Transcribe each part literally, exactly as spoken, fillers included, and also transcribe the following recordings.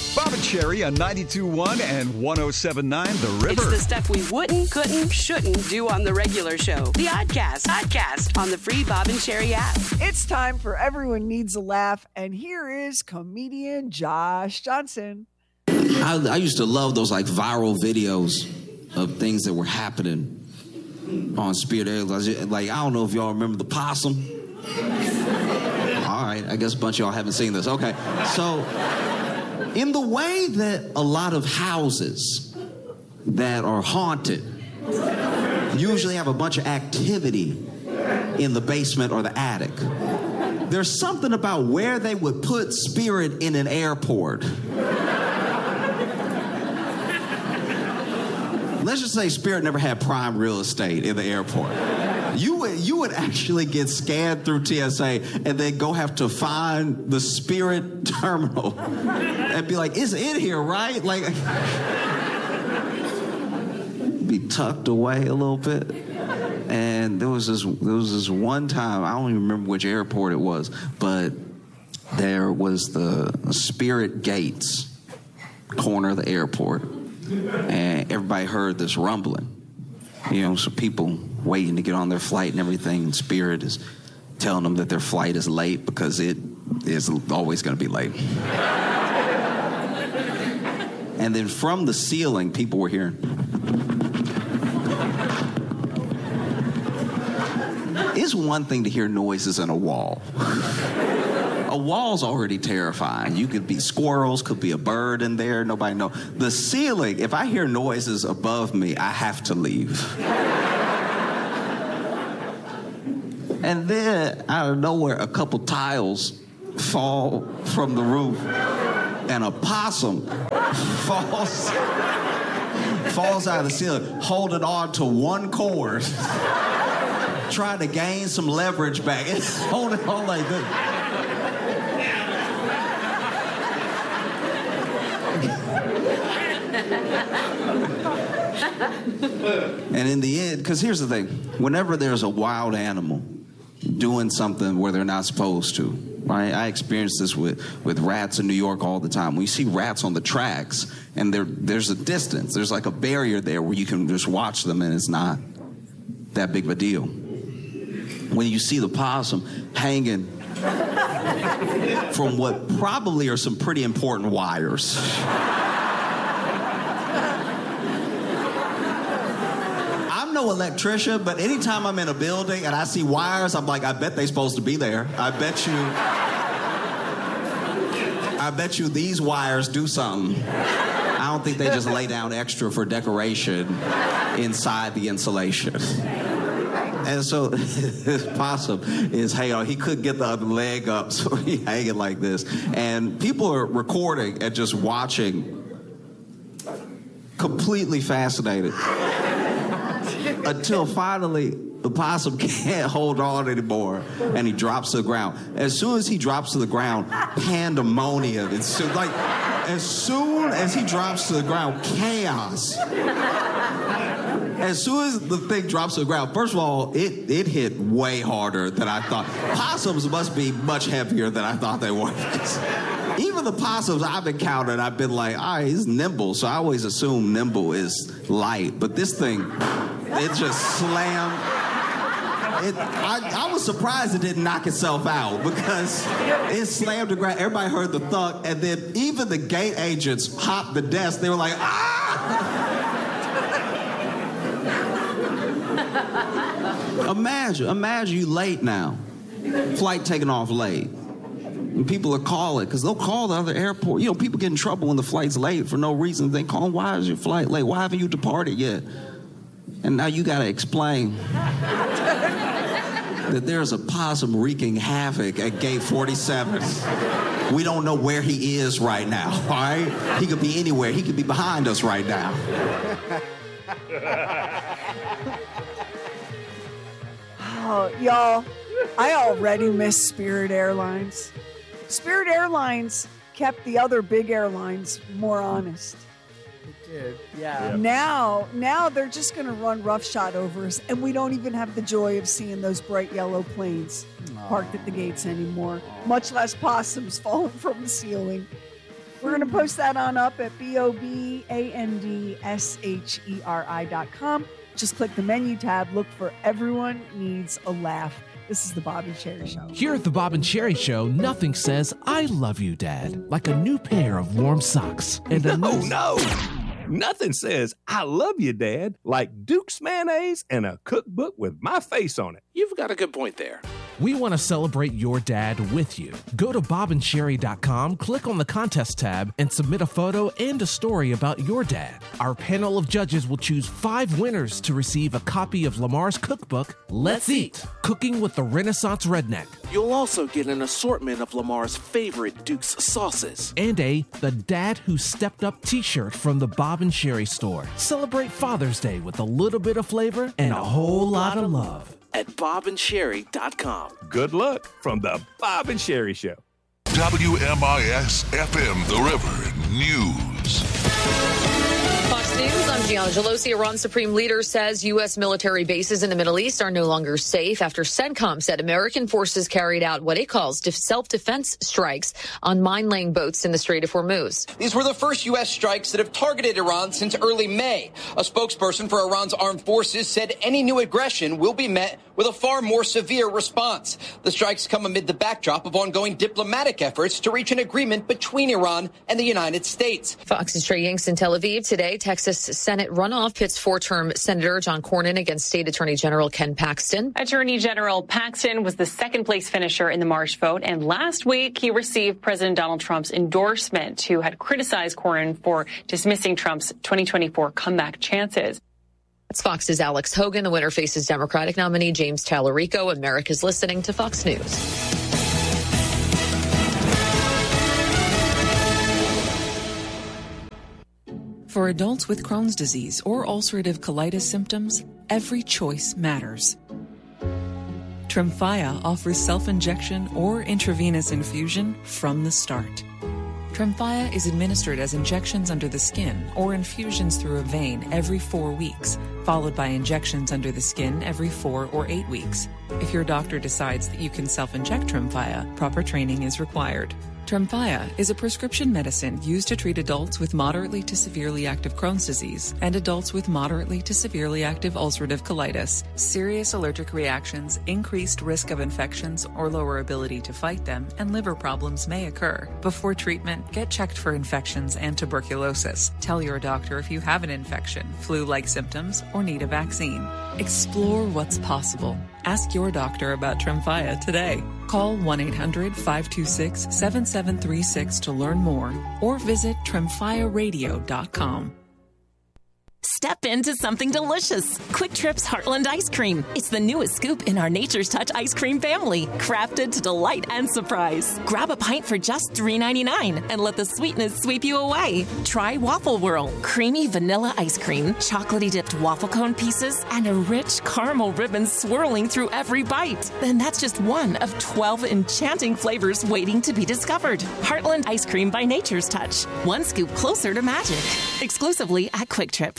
Bob and Sherry on ninety-two point one and one oh seven point nine The River. It's the stuff we wouldn't, couldn't, shouldn't do on the regular show. The Oddcast. Oddcast on the free Bob and Sherry app. It's time for Everyone Needs a Laugh, and here is comedian Josh Johnson. I, I used to love those like viral videos of things that were happening on Spirit Airlines. Like, I don't know if y'all remember the possum. All right, I guess a bunch of y'all haven't seen this. Okay, so in the way that a lot of houses that are haunted usually have a bunch of activity in the basement or the attic, there's something about where they would put Spirit in an airport. Let's just say Spirit never had prime real estate in the airport. You would, you would actually get scanned through T S A and then go have to find the Spirit terminal and be like, it's in here, right? Like, be tucked away a little bit. And there was this, there was this one time, I don't even remember which airport it was, but there was the Spirit Gates corner of the airport. And everybody heard this rumbling. You know, so people waiting to get on their flight and everything, and Spirit is telling them that their flight is late because it is always going to be late. And then from the ceiling, people were hearing. It's one thing to hear noises in a wall. A wall's already terrifying. You could be squirrels, could be a bird in there, nobody knows. The ceiling, if I hear noises above me, I have to leave. And then, out of nowhere, a couple tiles fall from the roof, and a possum falls, falls out of the ceiling, holding on to one cord, trying to gain some leverage back. It's holding on like this. And in the end, because here's the thing, whenever there's a wild animal doing something where they're not supposed to, right? I experience this with, with rats in New York all the time. When you see rats on the tracks and there, there's a distance, there's like a barrier there where you can just watch them and it's not that big of a deal. When you see the possum hanging from what probably are some pretty important wires. No electrician, but anytime I'm in a building and I see wires, I'm like, I bet they're supposed to be there. I bet you, I bet you these wires do something. I don't think they just lay down extra for decoration inside the insulation. And so this possum is, hey, he couldn't get the other leg up, so he hanging like this. And people are recording and just watching, completely fascinated. Until finally, the possum can't hold on anymore, and he drops to the ground. As soon as he drops to the ground, pandemonium. It's like, as soon as he drops to the ground, chaos. As soon as the thing drops to the ground, first of all, it, it hit way harder than I thought. Possums must be much heavier than I thought they were. Even the possums I've encountered, I've been like, all right, he's nimble, so I always assume nimble is light. But this thing, it just slammed. It, I, I was surprised it didn't knock itself out because it slammed the ground. Everybody heard the thud, and then even the gate agents hopped the desk. They were like, ah! Imagine, imagine you late now. Flight taking off late. And people are calling, because they'll call the other airport. You know, people get in trouble when the flight's late for no reason. They call, why is your flight late? Why haven't you departed yet? And now you got to explain that there's a possum wreaking havoc at gate forty-seven. We don't know where he is right now, all right? He could be anywhere. He could be behind us right now. Oh, y'all, I already miss Spirit Airlines. Spirit Airlines kept the other big airlines more honest. Did. Yeah. Now, now they're just going to run roughshod over us, and we don't even have the joy of seeing those bright yellow planes Aww. parked at the gates anymore, much less possums falling from the ceiling. We're going to post that on up at B O B A N D S H E R I dot com. Just click the menu tab. Look for Everyone Needs a Laugh. This is the Bob and Sherry Show. Here at the Bob and Sherry Show, nothing says I love you, Dad, like a new pair of warm socks. And a No, nice- no. Nothing says I love you, Dad, like Duke's mayonnaise and a cookbook with my face on it. You've got a good point there. We want to celebrate your dad with you. Go to bob and sherry dot com, click on the contest tab, and submit a photo and a story about your dad. Our panel of judges will choose five winners to receive a copy of Lamar's cookbook, Let's Eat, Cooking with the Renaissance Redneck, You'll also get an assortment of Lamar's favorite Duke's sauces. and a The Dad Who Stepped Up t-shirt from the Bob and Sherry store. Celebrate Father's Day with a little bit of flavor and a whole lot of love. At bob and sherry dot com. Good luck from the Bob and Sherry Show. W M I S F M The River News. Fox News, I'm Gianna Gelosi. Iran's supreme leader says U S military bases in the Middle East are no longer safe after CENTCOM said American forces carried out what it calls self-defense strikes on mine-laying boats in the Strait of Hormuz. These were the first U S strikes that have targeted Iran since early May. A spokesperson for Iran's armed forces said any new aggression will be met with a far more severe response. The strikes come amid the backdrop of ongoing diplomatic efforts to reach an agreement between Iran and the United States. Fox's Trey Yanks in Tel Aviv today. Texas Senate runoff pits four-term Senator John Cornyn against State Attorney General Ken Paxton. Attorney General Paxton was the second-place finisher in the March vote, and last week he received President Donald Trump's endorsement, who had criticized Cornyn for dismissing Trump's twenty twenty-four comeback chances. That's Fox's Alex Hogan. The winner faces Democratic nominee James Tallarico. America's listening to Fox News. For adults with Crohn's disease or ulcerative colitis symptoms, every choice matters. Tremfya offers self-injection or intravenous infusion from the start. Tremfya is administered as injections under the skin or infusions through a vein every four weeks, followed by injections under the skin every four or eight weeks. If your doctor decides that you can self-inject Tremfya, proper training is required. Tremfya is a prescription medicine used to treat adults with moderately to severely active Crohn's disease and adults with moderately to severely active ulcerative colitis. Serious allergic reactions, increased risk of infections or lower ability to fight them, and liver problems may occur. Before treatment, get checked for infections and tuberculosis. Tell your doctor if you have an infection, flu-like symptoms, or need a vaccine. Explore what's possible. Ask your doctor about Tremfya today. Call one eight hundred five two six seven seven three six to learn more or visit tremfya radio dot com. Step into something delicious. Quick Trip's Heartland Ice Cream. It's the newest scoop in our Nature's Touch ice cream family, crafted to delight and surprise. Grab a pint for just three ninety-nine and let the sweetness sweep you away. Try Waffle Whirl, creamy vanilla ice cream, chocolatey dipped waffle cone pieces, and a rich caramel ribbon swirling through every bite. Then that's just one of twelve enchanting flavors waiting to be discovered. Heartland Ice Cream by Nature's Touch. One scoop closer to magic. Exclusively at Quick Trip.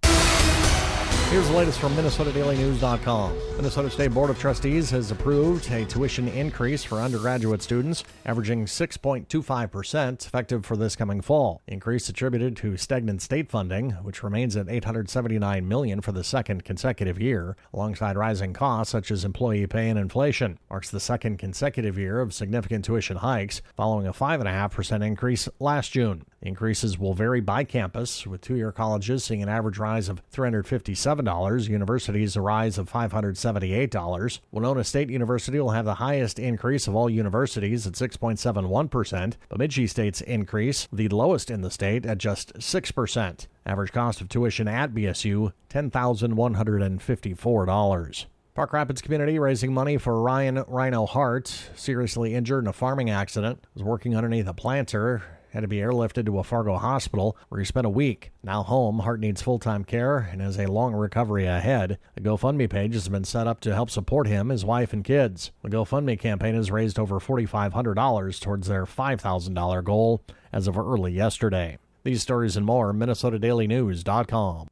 Here's the latest from Minnesota Daily News dot com. Minnesota State Board of Trustees has approved a tuition increase for undergraduate students, averaging six point two five percent, effective for this coming fall. Increase attributed to stagnant state funding, which remains at eight hundred seventy-nine million dollars for the second consecutive year, alongside rising costs such as employee pay and inflation. Marks the second consecutive year of significant tuition hikes, following a five point five percent increase last June. Increases will vary by campus, with two-year colleges seeing an average rise of three hundred fifty-seven dollars, universities a rise of five hundred seventy-eight dollars. Winona State University will have the highest increase of all universities at six point seven one percent. Bemidji State's increase, the lowest in the state, at just six percent. Average cost of tuition at B S U, ten thousand one hundred fifty-four dollars. Park Rapids community raising money for Ryan Rhino Hart, seriously injured in a farming accident. Was working underneath a planter. Had to be airlifted to a Fargo hospital where he spent a week. Now home, Hart needs full-time care and has a long recovery ahead. A GoFundMe page has been set up to help support him, his wife, and kids. The GoFundMe campaign has raised over four thousand five hundred dollars towards their five thousand dollars goal as of early yesterday. These stories and more, Minnesota Daily News dot com.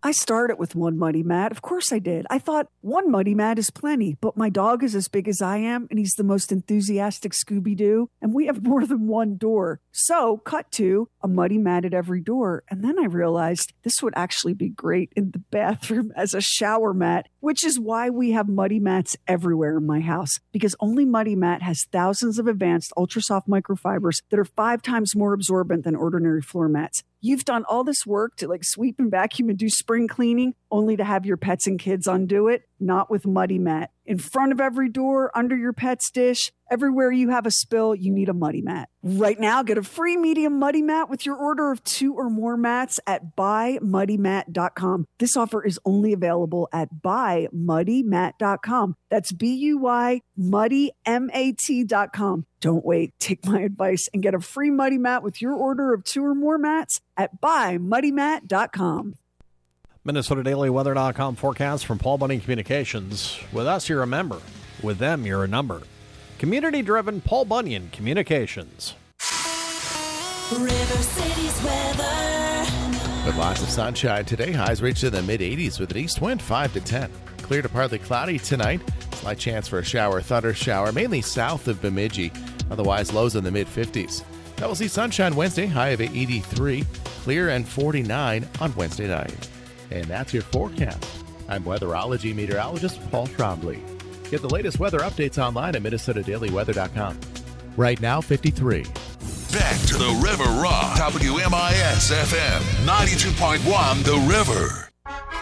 I started with one Muddy Mat. Of course I did. I thought one Muddy Mat is plenty, but my dog is as big as I am, and he's the most enthusiastic Scooby-Doo, and we have more than one door. So, cut to a Muddy Mat at every door. And then I realized this would actually be great in the bathroom as a shower mat, which is why we have Muddy Mats everywhere in my house, because only Muddy Mat has thousands of advanced ultra-soft microfibers that are five times more absorbent than ordinary floor mats. You've done all this work to like sweep and vacuum and do spring cleaning only to have your pets and kids undo it? Not with Muddy Mat. In front of every door, under your pet's dish, everywhere you have a spill, you need a Muddy Mat. Right now, get a free medium Muddy Mat with your order of two or more mats at buy muddy mat dot com. This offer is only available at buy muddy mat dot com. That's B U Y muddy M A T dot com. Don't wait. Take my advice and get a free Muddy Mat with your order of two or more mats at buy muddy mat dot com. Minnesota Daily Weather dot com forecast from Paul Bunyan Communications. With us, you're a member. With them, you're a number. Community-driven Paul Bunyan Communications. River City's weather. With lots of sunshine today, highs reach in the mid eighties with an east wind five to ten. Clear to partly cloudy tonight. Slight chance for a shower, thunder shower, mainly south of Bemidji. Otherwise, lows in the mid fifties. Now we'll see sunshine Wednesday, high of eighty-three. Clear and forty-nine on Wednesday night. And that's your forecast. I'm weatherology meteorologist Paul Trombley. Get the latest weather updates online at Minnesota Daily Weather dot com. Right now, fifty-three. Back to the River Rock. W M I S F M ninety-two point one The River.